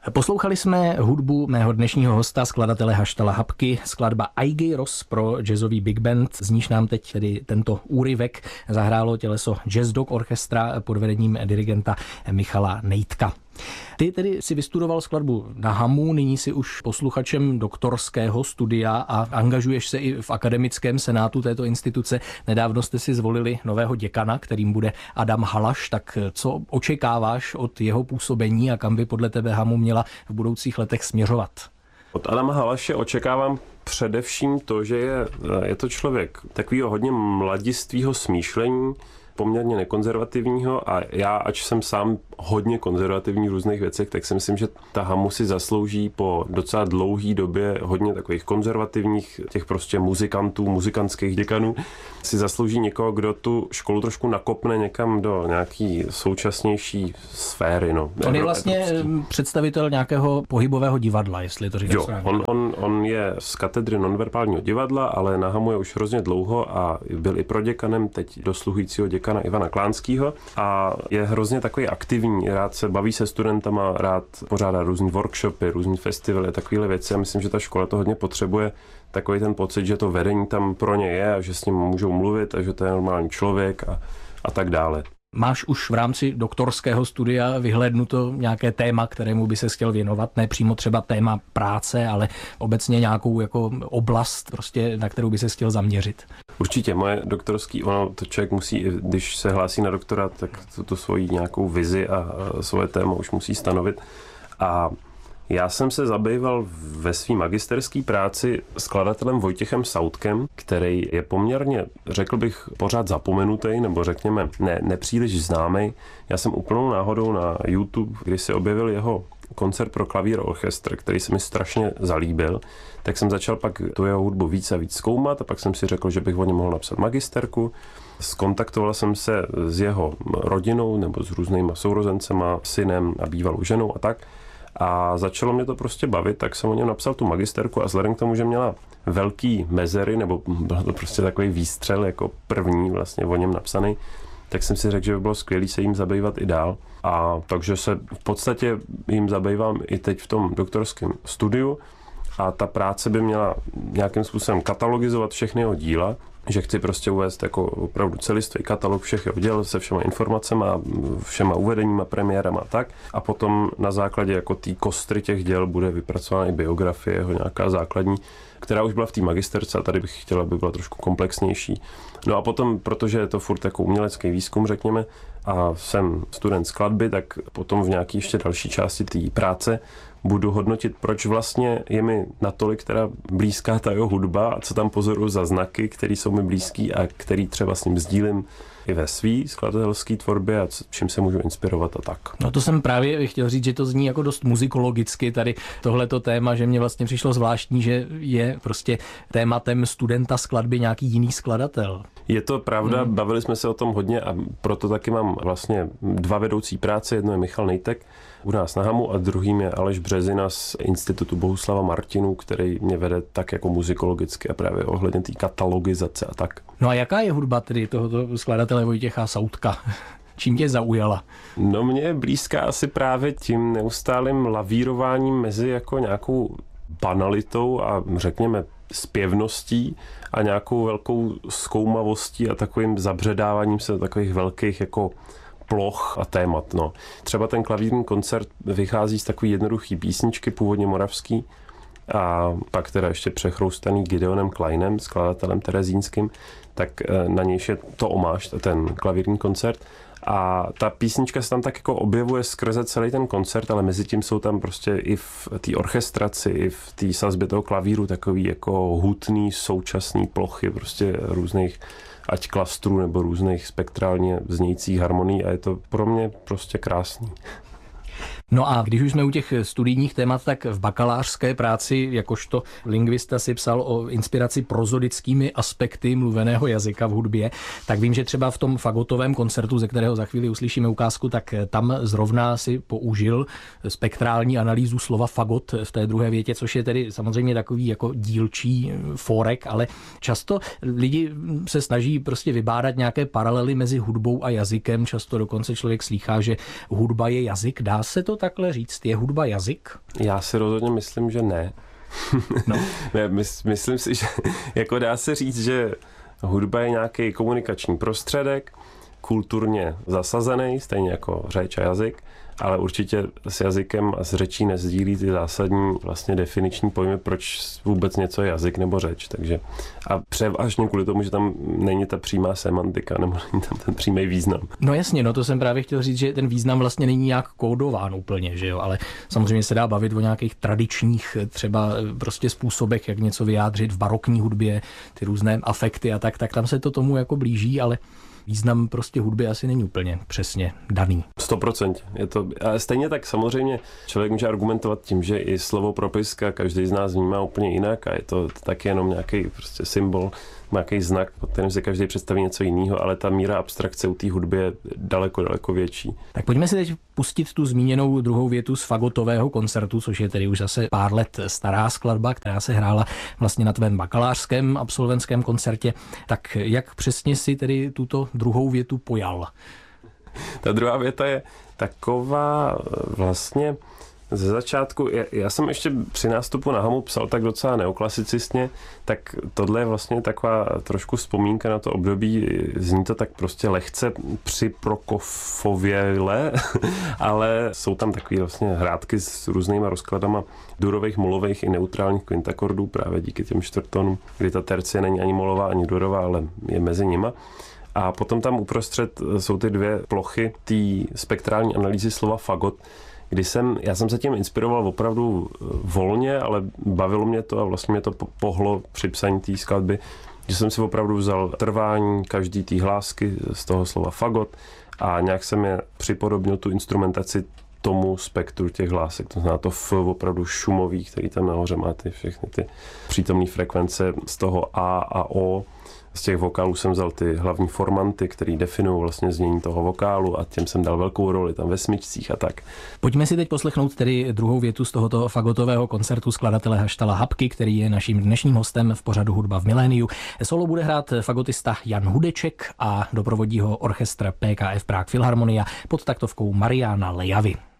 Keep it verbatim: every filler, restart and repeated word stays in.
Poslouchali jsme hudbu mého dnešního hosta, skladatele Haštala Habky, skladba Aigeiros pro jazzový big band, z níž nám teď tedy tento úryvek zahrálo těleso Jazz Dog Orchestra pod vedením dirigenta Michala Nejtka. Ty tedy si vystudoval skladbu na Hamu, nyní si už posluchačem doktorského studia a angažuješ se i v akademickém senátu této instituce. Nedávno jste si zvolili nového děkana, kterým bude Adam Halaš, tak co očekáváš od jeho působení a kam by podle tebe Hamu měla v budoucích letech směřovat? Od Adama Halaše očekávám především to, že je, je to člověk takového hodně mladistvého smýšlení, poměrně nekonzervativního, a já, ač jsem sám hodně konzervativní v různých věcech, tak si myslím, že ta Hamu si zaslouží po docela dlouhé době hodně takových konzervativních, těch prostě muzikantů, muzikantských děkanů, si zaslouží někoho, kdo tu školu trošku nakopne někam do nějaký současnější sféry. No, on je vlastně evropský představitel nějakého pohybového divadla, jestli to říkáš. Jo, on, on, on je z katedry nonverbálního divadla, ale na Hamu je už hrozně dlouho a byl i proděkanem teď dosluhujícího děkana Ivana Klánskýho a je hrozně takový aktivní, rád se baví se studentama, rád pořádá různý workshopy, různý festivaly, takovéhle věci a myslím, že ta škola to hodně potřebuje, takový ten pocit, že to vedení tam pro ně je a že s ním můžou mluvit a že to je normální člověk a, a tak dále. Máš už v rámci doktorského studia vyhlédnuto nějaké téma, kterému by se chtěl věnovat? Ne přímo třeba téma práce, ale obecně nějakou jako oblast, prostě, na kterou by se chtěl zaměřit? Určitě, moje doktorský, ono, to člověk musí, když se hlásí na doktorát, tak tu, tu svoji nějakou vizi a, a svoje téma už musí stanovit. A já jsem se zabýval ve své magisterské práci skladatelem Vojtěchem Sautkem, který je poměrně, řekl bych, pořád zapomenutý, nebo řekněme ne, nepříliš známý. Já jsem úplnou náhodou na YouTube, kdy se objevil jeho koncert pro klavír a orchestr, který se mi strašně zalíbil, tak jsem začal pak tu jeho hudbu víc a víc zkoumat a pak jsem si řekl, že bych o něm mohl napsat magisterku. Skontaktoval jsem se s jeho rodinou nebo s různýma sourozencema, synem a bývalou ženou a tak. A začalo mě to prostě bavit, tak jsem o něm napsal tu magisterku a vzhledem k tomu, že měla velký mezery, nebo byl to prostě takový výstřel jako první vlastně o něm napsaný, tak jsem si řekl, že by bylo skvělý se jim zabývat i dál. A takže se v podstatě jim zabývám i teď v tom doktorském studiu a ta práce by měla nějakým způsobem katalogizovat všechny jeho díla, že chci prostě uvést jako opravdu celistvý katalog všech jeho děl se všema informacemi, všema uvedeníma, premiérama a tak. A potom na základě jako té kostry těch děl bude vypracována i biografie, jeho nějaká základní, která už byla v té magisterce a tady bych chtěla, aby byla trošku komplexnější. No a potom, protože je to furt jako umělecký výzkum, řekněme, a jsem student skladby, tak potom v nějaké ještě další části té práce budu hodnotit, proč vlastně je mi natolik teda blízká ta jeho hudba a co tam pozoruju za znaky, které jsou mi blízký a který třeba s ním sdílím i ve svý skladatelské tvorbě a čím se můžu inspirovat a tak. No to jsem právě chtěl říct, že to zní jako dost muzikologicky tady tohleto téma, že mě vlastně přišlo zvláštní, že je prostě tématem studenta skladby nějaký jiný skladatel. Je to pravda, hmm. bavili jsme se o tom hodně a proto taky mám vlastně dva vedoucí práce, jedno je Michal Nejtek u nás na Hamu a druhým je Aleš Březina z Institutu Bohuslava Martinů, který mě vede tak jako muzikologicky a právě ohledně té katalogizace a tak. No a jaká je hudba tedy tohoto skladatele Vojtěcha Sautka? Čím tě zaujala? No mě je blízká asi právě tím neustálým lavírováním mezi jako nějakou banalitou a řekněme zpěvností a nějakou velkou zkoumavostí a takovým zabředáváním se do takových velkých jako ploch a témat. No. Třeba ten klavírní koncert vychází z takový jednoduchý písničky, původně moravský, a pak teda ještě přechroustaný Gideonem Kleinem, skladatelem terezínským, tak na nějž je to omáž, ten klavírní koncert. A ta písnička se tam tak jako objevuje skrze celý ten koncert, ale mezi tím jsou tam prostě i v té orchestraci, i v té sazbě toho klavíru takový jako hutný současný plochy prostě různých ať klastrů nebo různých spektrálně znějících harmonií a je to pro mě prostě krásný. No a když už jsme u těch studijních témat, tak v bakalářské práci jakožto lingvista si psal o inspiraci prozodickými aspekty mluveného jazyka v hudbě, tak vím, že třeba v tom fagotovém koncertu, ze kterého za chvíli uslyšíme ukázku, tak tam zrovna si použil spektrální analýzu slova fagot v té druhé větě, což je tedy samozřejmě takový jako dílčí fórek, ale často lidi se snaží prostě vybádat nějaké paralely mezi hudbou a jazykem, často dokonce člověk slýchá, že hudba je jazyk. Dá se to takhle říct? Je hudba jazyk? Já si rozhodně myslím, že ne. No. ne myslím si, že jako dá se říct, že hudba je nějaký komunikační prostředek, kulturně zasazený, stejně jako řeč a jazyk, ale určitě s jazykem a s řečí nezdílí ty zásadní vlastně definiční pojmy, proč vůbec něco je jazyk nebo řeč. Takže a převážně kvůli tomu, že tam není ta přímá semantika, nebo není tam ten přímý význam. No jasně, no to jsem právě chtěl říct, že ten význam vlastně není nějak kódován úplně, že jo, ale samozřejmě se dá bavit o nějakých tradičních třeba prostě způsobech, jak něco vyjádřit v barokní hudbě, ty různé afekty a tak, tak tam se to tomu jako blíží, ale význam prostě hudby asi není úplně přesně daný. sto procent. Je to, ale stejně tak samozřejmě člověk může argumentovat tím, že i slovo propiska každý z nás vnímá úplně jinak a je to taky jenom nějaký prostě symbol, nějaký znak, pod kterým si každý představí něco jiného, ale ta míra abstrakce u té hudby je daleko, daleko větší. Tak pojďme si teď pustit tu zmíněnou druhou větu z fagotového koncertu, což je tedy už zase pár let stará skladba, která se hrála vlastně na tvém bakalářském absolventském koncertě. Tak jak přesně si tedy tuto druhou větu pojal? Ta druhá věta je taková vlastně ze začátku, já, já jsem ještě při nástupu na Hamu psal tak docela neoklasicistně, tak tohle je vlastně taková trošku vzpomínka na to období, zní to tak prostě lehce při Prokofověle, ale jsou tam takové vlastně hrátky s různýma rozkladama durových, molových i neutrálních kvintakordů právě díky těm čtvrtonům, kdy ta tercie není ani molová, ani durová, ale je mezi nima. A potom tam uprostřed jsou ty dvě plochy té spektrální analýzy slova fagot, kdy jsem, já jsem se tím inspiroval opravdu volně, ale bavilo mě to a vlastně mě to pohlo při psaní té skladby, že jsem si opravdu vzal trvání každý té hlásky z toho slova fagot a nějak jsem je připodobnil tu instrumentaci tomu spektru těch hlásek. To znamená to F opravdu šumový, který tam nahoře má ty všechny ty přítomné frekvence z toho A a O. Z těch vokálů jsem vzal ty hlavní formanty, které definují vlastně znění toho vokálu a těm jsem dal velkou roli tam ve smyčcích a tak. Pojďme si teď poslechnout tedy druhou větu z tohoto fagotového koncertu skladatele Haštala Hapky, který je naším dnešním hostem v pořadu Hudba v miléniu. Solo bude hrát fagotista Jan Hudeček a doprovodí ho orchestr P K F Prague Filharmonia pod taktovkou Mariana Lejavy.